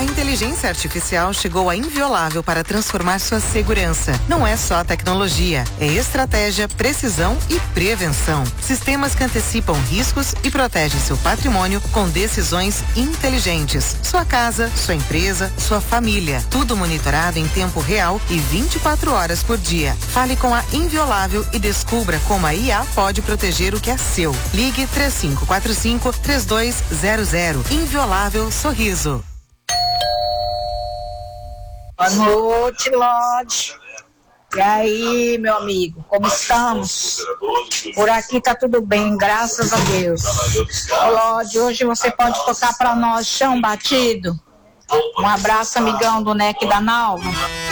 A inteligência artificial chegou a Inviolável para transformar sua segurança. Não é só tecnologia, é estratégia, precisão e prevenção. Sistemas que antecipam riscos e protegem seu patrimônio com decisões inteligentes. Sua casa, sua empresa, sua família. Tudo monitorado em tempo real e 24 horas por dia. Fale com a Inviolável e descubra como a IA pode proteger o que é seu. Ligue 3545-3200. Inviolável Sorriso. Boa noite, Lorde. E aí, meu amigo, como estamos? Por aqui tá tudo bem, graças a Deus. Ô, Lorde, hoje você pode tocar para nós Chão Batido? Um abraço, amigão do NEC da Nalva.